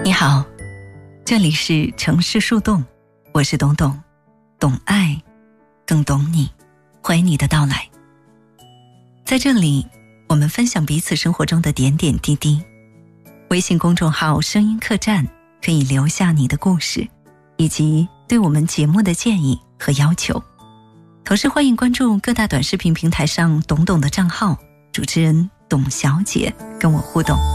你好，这里是城市树洞，我是董董，懂爱，更懂你，欢迎你的到来。在这里，我们分享彼此生活中的点点滴滴。微信公众号声音客栈可以留下你的故事，以及对我们节目的建议和要求。同时欢迎关注各大短视频平台上董董的账号，主持人董小姐跟我互动。